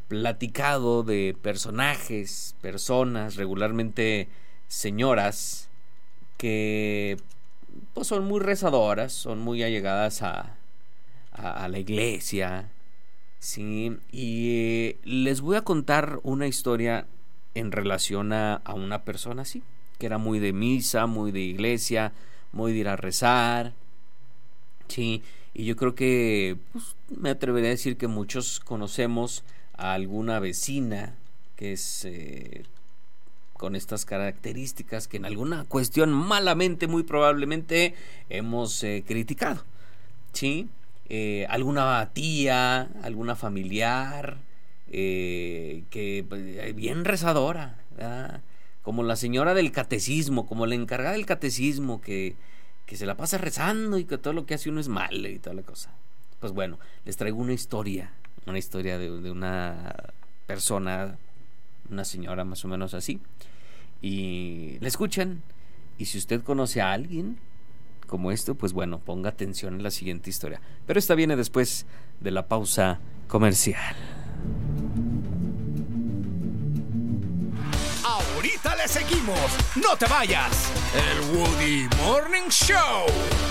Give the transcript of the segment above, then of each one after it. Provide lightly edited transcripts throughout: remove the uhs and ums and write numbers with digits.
platicado de personas, regularmente señoras, que pues son muy rezadoras, son muy allegadas a la iglesia, ¿sí? Y les voy a contar una historia en relación a una persona así, que era muy de misa, muy de iglesia, muy de ir a rezar, ¿sí? Y yo creo que pues, me atrevería a decir que muchos conocemos a alguna vecina que es con estas características que en alguna cuestión malamente, muy probablemente, hemos criticado, ¿sí? Alguna tía, alguna familiar, que bien rezadora, ¿verdad? Como la señora del catecismo, como la encargada del catecismo, que se la pasa rezando y que todo lo que hace uno es malo y toda la cosa. Pues bueno, les traigo una historia de una persona, una señora más o menos así, y la escuchan, y si usted conoce a alguien como esto, pues bueno, ponga atención en la siguiente historia, pero esta viene después de la pausa comercial. Ahorita le seguimos, no te vayas, el Woody Morning Show.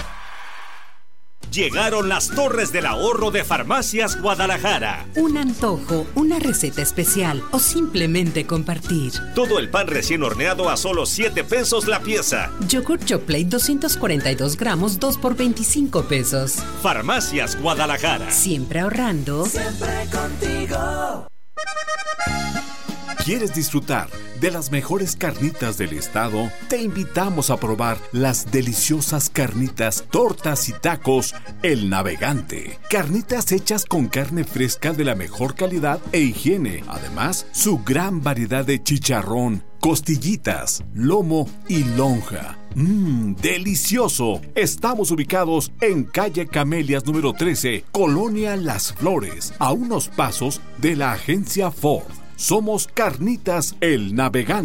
Llegaron las Torres del Ahorro de Farmacias Guadalajara. Un antojo, una receta especial o simplemente compartir. Todo el pan recién horneado a solo 7 pesos la pieza. Yogurt Yoplait 242 gramos, 2 por 25 pesos. Farmacias Guadalajara. Siempre ahorrando. Siempre contigo. ¿Quieres disfrutar de las mejores carnitas del estado? Te invitamos a probar las deliciosas carnitas, tortas y tacos El Navegante. Carnitas hechas con carne fresca de la mejor calidad e higiene. Además, su gran variedad de chicharrón, costillitas, lomo y lonja. ¡Delicioso! Estamos ubicados en calle Camelias número 13, Colonia Las Flores, a unos pasos de la agencia Ford. Somos Carnitas El Navegante.